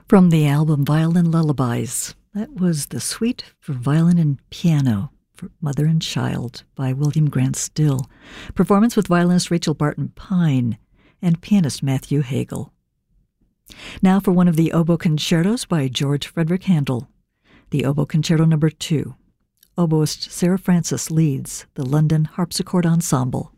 From the album Violin Lullabies, that was The Suite for Violin and Piano for Mother and Child by William Grant Still. Performance with violinist Rachel Barton Pine and pianist Matthew Hagel. Now for one of the oboe concertos by George Frederick Handel, the Oboe Concerto No. 2. Oboist Sarah Francis leads the London Harpsichord Ensemble.